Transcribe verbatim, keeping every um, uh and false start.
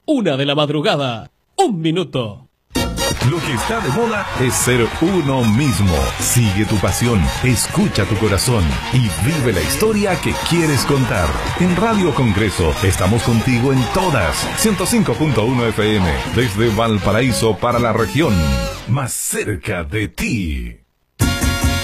Una de la madrugada. Un minuto. Lo que está de moda es ser uno mismo. Sigue tu pasión, escucha tu corazón y vive la historia que quieres contar. En Radio Congreso estamos contigo en todas. ciento cinco punto uno F M, desde Valparaíso para la región. Más cerca de ti.